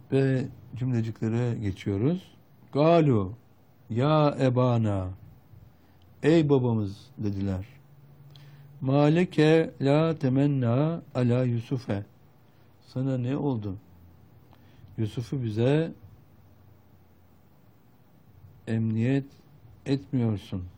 Ve cümleciklere geçiyoruz. Galu ya ebana, ey babamız dediler. Maleke la temenna ala Yusufe, sana ne oldu? Yusuf'u bize emniyet etmiyorsun.